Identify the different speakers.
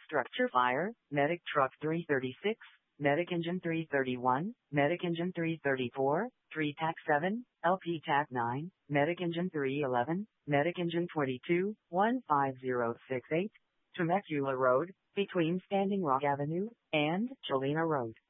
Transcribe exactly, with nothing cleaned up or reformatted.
Speaker 1: Structure fire, Medic Truck three thirty-six, Medic Engine three thirty-one, Medic Engine three thirty-four, three TAC seven, L P TAC nine, Medic Engine three eleven, Medic Engine twenty-two, one five zero six eight, Temecula Road, between Standing Rock Avenue and Chelina Road.